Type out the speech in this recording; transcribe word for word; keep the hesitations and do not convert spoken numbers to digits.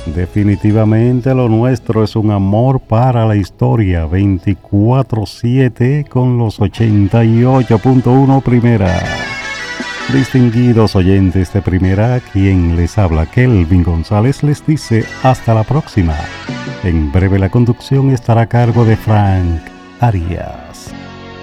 Definitivamente lo nuestro es un amor para la historia, veinticuatro siete con los ochenta y ocho punto uno Primera. Distinguidos oyentes de Primera, quien les habla, Kelvin González, les dice hasta la próxima. En breve la conducción estará a cargo de Frank Arias.